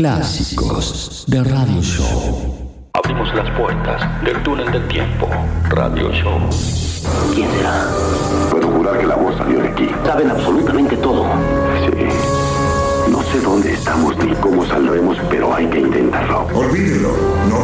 Clásicos de Radio Show. Abrimos las puertas del túnel del tiempo. Radio Show. ¿Quién será? Puedo jurar que la voz salió de aquí. Saben absolutamente todo. Sí. No sé dónde estamos ni cómo saldremos, pero hay que intentarlo. Olvídelo. No